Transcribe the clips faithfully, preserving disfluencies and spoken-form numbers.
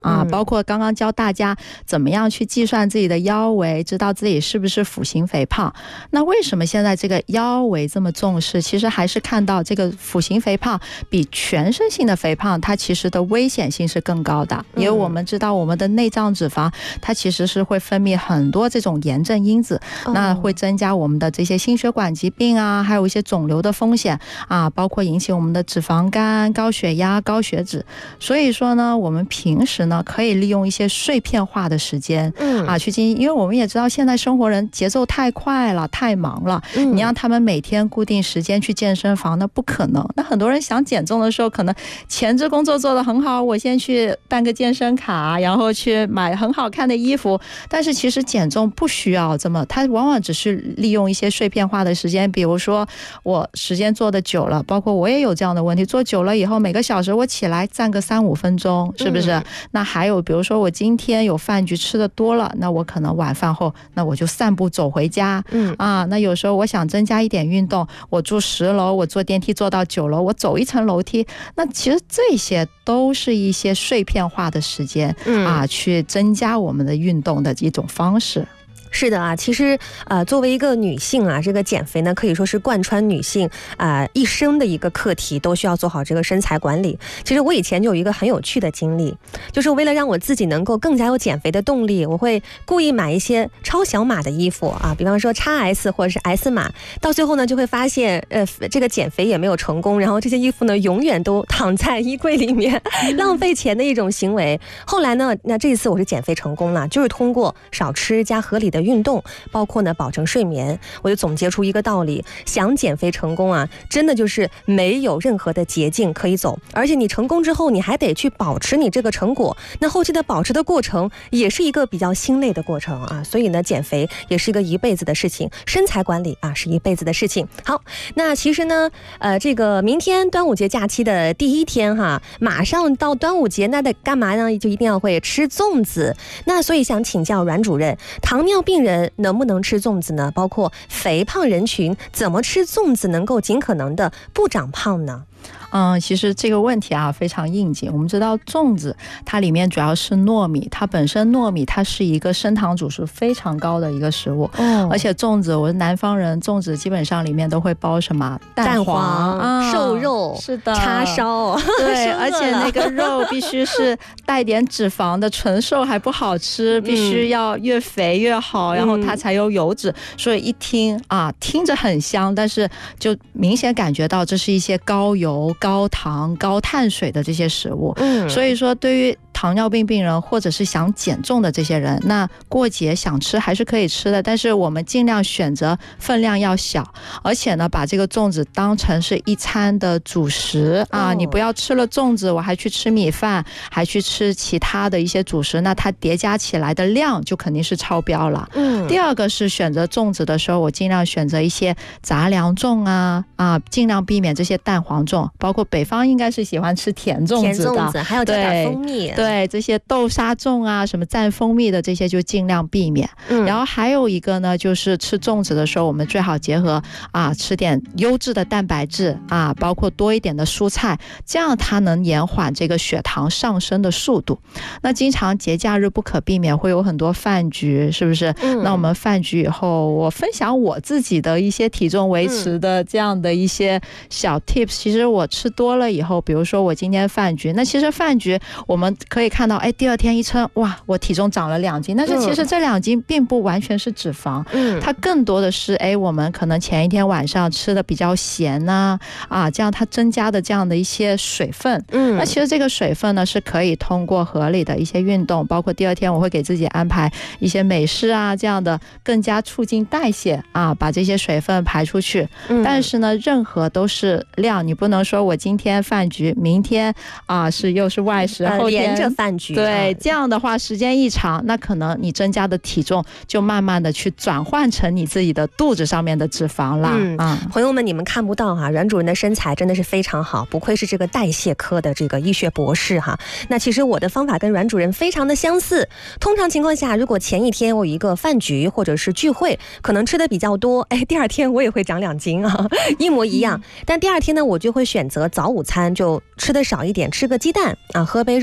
啊，包括刚刚教大家怎么样去计算自己的腰围，知道自己是不是腹型肥胖。那为什么现在这个腰围这么重视？其实还是看到这个腹型肥胖比全身性的肥胖它其实的危险性是更高的，因为我们知道我们的内脏脂肪它其实是会分泌很多这种炎症因子，那会增加我们的这些心血管疾病啊，还有一些肿瘤的风险啊，包括引起我们的脂肪肝、高血压、高血脂。所以说呢，我们平时呢可以利用一些碎片化的时间啊去进行，因为我们也知道现在生活人节奏太快了，太忙了，你让他们每天固定时间去健身房那不可能。那很多人想减重的时候，可能前置工作做得很好，我先去办个健身卡，然后去买很好看的衣服，但是其实减重不需要这么，它往往只是利用一些碎片化的时间。比如说我时间做的久了，包括我也有这样的问题，做久了以后每个小时我起来站个三五分钟，是不是、嗯、那还有比如说我今天有饭局吃的多了，那我可能晚饭后那我就散步走回家、嗯、啊，那有时候我想增加一点运动，我住十楼，我坐电梯坐到九楼，我走一层楼梯，那其实这些都是一些碎片化的时间、嗯、啊，去增加我们的运动的一种方式。 是的啊，其实呃，作为一个女性啊，这个减肥呢可以说是贯穿女性啊、呃、一生的一个课题，都需要做好这个身材管理。其实我以前就有一个很有趣的经历，就是为了让我自己能够更加有减肥的动力，我会故意买一些超小码的衣服啊，比方说 X S 或者是 S 码，到最后呢就会发现呃这个减肥也没有成功，然后这些衣服呢永远都躺在衣柜里面，浪费钱的一种行为。后来呢，那这一次我是减肥成功了，就是通过少吃加合理的运动，包括呢保证睡眠，我就总结出一个道理，想减肥成功啊，真的就是没有任何的捷径可以走，而且你成功之后你还得去保持你这个成果，那后期的保持的过程也是一个比较心累的过程啊，所以呢减肥也是一个一辈子的事情，身材管理啊是一辈子的事情。好，那其实呢呃这个明天端午节假期的第一天哈，马上到端午节，那得干嘛呢？就一定要会吃粽子。那所以想请教阮主任，糖尿病人能不能吃粽子呢？包括肥胖人群怎么吃粽子能够尽可能的不长胖呢？ 嗯，其实这个问题啊非常应景。我们知道粽子它里面主要是糯米，它本身糯米它是一个升糖指数非常高的一个食物、哦、而且粽子，我是南方人，粽子基本上里面都会包什么蛋黄、啊、 瘦肉， 是的， 叉烧， 对，而且那个肉必须是带点脂肪的，纯瘦还不好吃，必须要越肥越好、嗯、然后它才有油脂、嗯、所以一听啊听着很香，但是就明显感觉到这是一些高油、高糖、高碳水的这些食物、嗯、所以说对于糖尿病病人或者是想减重的这些人，那过节想吃还是可以吃的，但是我们尽量选择分量要小，而且呢把这个粽子当成是一餐的主食啊，你不要吃了粽子我还去吃米饭，还去吃其他的一些主食，那它叠加起来的量就肯定是超标了。嗯，第二个是选择粽子的时候，我尽量选择一些杂粮粽啊啊，尽量避免这些蛋黄粽，包括北方应该是喜欢吃甜粽子的， 甜粽子还有加点蜂蜜， 对对，这些豆沙粽啊，什么蘸蜂蜜的这些就尽量避免。嗯，然后还有一个呢，就是吃粽子的时候，我们最好结合啊，吃点优质的蛋白质啊，包括多一点的蔬菜，这样它能延缓这个血糖上升的速度。那经常节假日不可避免会有很多饭局，是不是？嗯，那我们饭局以后，我分享我自己的一些体重维持的这样的一些小 tips。其实我吃多了以后，比如说我今天饭局，那其实饭局我们可以看到，哎，第二天一称，哇，我体重长了两斤，但是其实这两斤并不完全是脂肪，嗯，它更多的是，哎，我们可能前一天晚上吃的比较咸呐、啊，啊，这样它增加的这样的一些水分，嗯，那其实这个水分呢是可以通过合理的一些运动，包括第二天我会给自己安排一些美式啊，这样的更加促进代谢啊，把这些水分排出去。嗯，但是呢，任何都是量，你不能说我今天饭局，明天啊是又是外食，后天连着饭局， 对，这样的话时间一长，那可能你增加的体重就慢慢的去转换成你自己的肚子上面的脂肪了。嗯，啊， 朋友们你们看不到哈，阮主任的身材真的是非常好，不愧是这个代谢科的这个医学博士哈。那其实我的方法跟阮主任非常的相似，通常情况下，如果前一天我有一个饭局或者是聚会，可能吃的比较多，哎，第二天我也会长两斤啊，一模一样。但第二天呢，我就会选择早午餐就吃的少一点，吃个鸡蛋啊，喝杯热美式。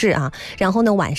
啊，然后呢晚